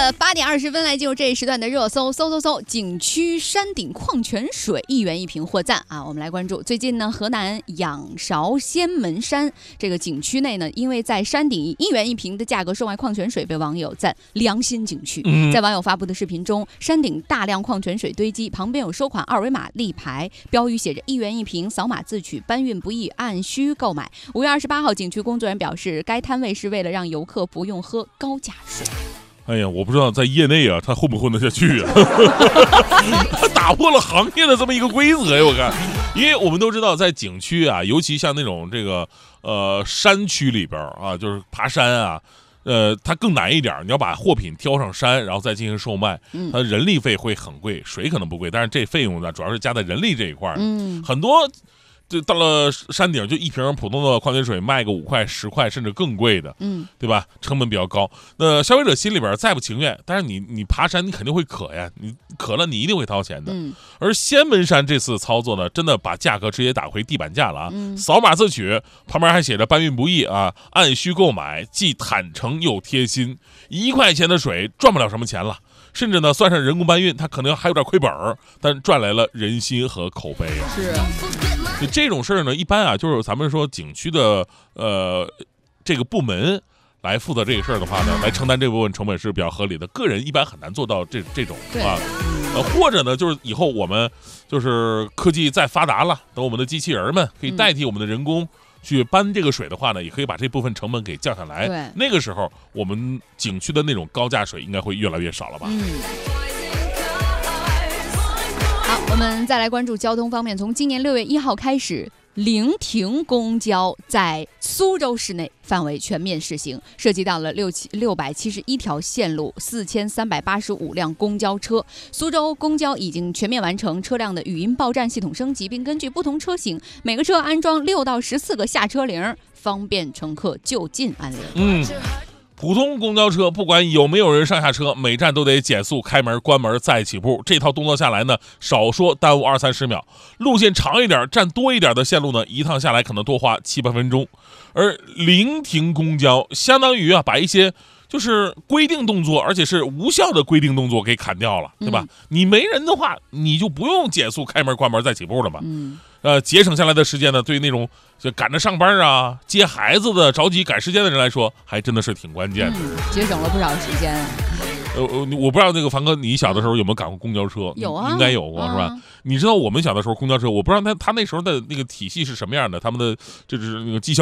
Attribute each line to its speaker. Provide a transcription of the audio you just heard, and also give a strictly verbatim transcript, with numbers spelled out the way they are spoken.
Speaker 1: 的八点二十分来进入这一时段的热搜，搜搜搜，景区山顶矿泉水一元一瓶获赞啊！我们来关注最近呢，河南仰韶仙门山这个景区内呢，因为在山顶以一元一瓶的价格售卖矿泉水，被网友赞良心景区。
Speaker 2: 嗯、
Speaker 1: 在网友发布的视频中，山顶大量矿泉水堆积，旁边有收款二维码立牌，标语写着一元一瓶，扫码自取，搬运不易，按需购买。五月二十八号，景区工作人员表示，该摊位是为了让游客不用喝高价水。
Speaker 2: 哎呀，我不知道在业内啊，他混不混得下去啊？他打破了行业的这么一个规则呀！我看，因为我们都知道，在景区啊，尤其像那种这个呃山区里边啊，就是爬山啊，呃，它更难一点。你要把货品挑上山，然后再进行售卖，它人力费会很贵，水可能不贵，但是这费用呢，主要是加在人力这一块。
Speaker 1: 嗯，
Speaker 2: 很多。就到了山顶，就一瓶普通的矿泉水卖个五块、十块，甚至更贵的，
Speaker 1: 嗯，
Speaker 2: 对吧？成本比较高。那消费者心里边再不情愿，但是你你爬山，你肯定会渴呀，你渴了，你一定会掏钱的。
Speaker 1: 嗯，
Speaker 2: 而仙门山这次操作呢，真的把价格直接打回地板价了啊！
Speaker 1: 嗯、
Speaker 2: 扫码自取，旁边还写着搬运不易啊，按需购买，既坦诚又贴心。一块钱的水赚不了什么钱了。甚至呢，算上人工搬运，它可能还有点亏本儿，但赚来了人心和口碑啊！
Speaker 1: 是，
Speaker 2: 就这种事儿呢，一般啊，就是咱们说景区的呃这个部门来负责这个事儿的话呢，来承担这部分成本是比较合理的。个人一般很难做到这这种啊，呃，或者呢，就是以后我们就是科技再发达了，等我们的机器人们可以代替我们的人工。去搬这个水的话呢，也可以把这部分成本给降下来。
Speaker 1: 对，
Speaker 2: 那个时候我们景区的那种高价水应该会越来越少了吧？
Speaker 1: 嗯。好，我们再来关注交通方面。从今年六月一号开始，临停公交在苏州市内范围全面试行，涉及到了六七六百七十一条线路，四千三百八十五辆公交车。苏州公交已经全面完成车辆的语音报站系统升级，并根据不同车型，每个车安装六到十四个下车铃，方便乘客就近按铃。
Speaker 2: 嗯。普通公交车不管有没有人上下车，每站都得减速、开门、关门再起步。这套动作下来呢，少说耽误二三十秒。路线长一点、站多一点的线路呢，一趟下来可能多花七八分钟。而临停公交相当于啊，把一些就是规定动作，而且是无效的规定动作给砍掉了，对吧？嗯、你没人的话，你就不用减速、开门、关门再起步了嘛。
Speaker 1: 嗯。
Speaker 2: 呃，节省下来的时间呢，对于那种就赶着上班啊、接孩子的、着急赶时间的人来说，还真的是挺关键的，
Speaker 1: 嗯、节省了不少时间。
Speaker 2: 呃，我不知道那个凡哥，你小的时候有没有赶过公交车？
Speaker 1: 有啊，
Speaker 2: 应该有过、啊、是吧？你知道我们小的时候公交车，我不知道他他那时候的那个体系是什么样的，他们的就是那个绩效。